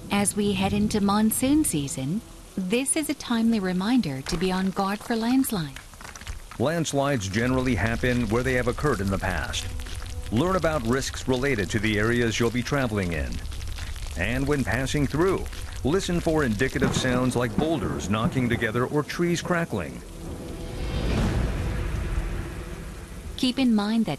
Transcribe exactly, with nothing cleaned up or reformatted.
As we head into monsoon season, this is a timely reminder to be on guard for landslides. Landslides generally happen where they have occurred in the past. Learn about risks related to the areas you'll be traveling in. And when passing through, listen for indicative sounds like boulders knocking together or trees crackling. Keep in mind that